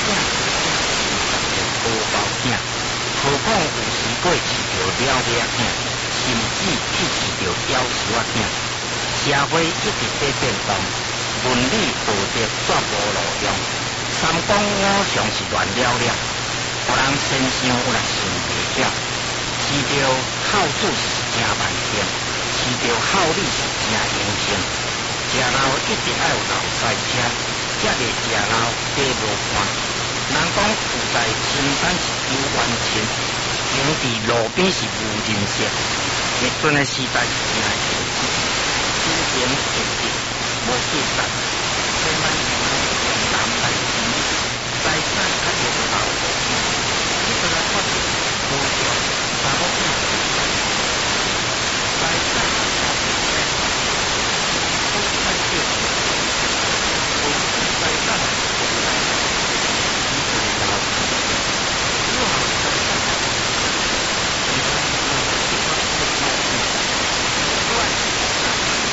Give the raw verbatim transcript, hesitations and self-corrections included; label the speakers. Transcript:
Speaker 1: 无包囝，何况有时过饲着了了囝，甚至去饲着夭寿仔囝。社会一直在变动，伦理道德绝无路用。三讲五常是乱了了，有人先想有人想袂了。饲着孝子是真万幸，饲着孝女是真英雄。食老一定要有老赛车，才袂食老地无看。人讲富在深山是有冤亲，穷伫路边是无人识。迄阵的时代是真系现实，心情一直无结实。